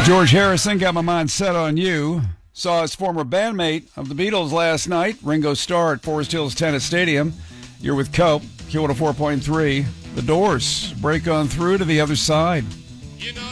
George Harrison, Got My Mind Set on You. Saw his former bandmate of the Beatles last night, Ringo Starr, at Forest Hills Tennis Stadium. You're with Cope, Q104.3. The Doors break on through to the other side.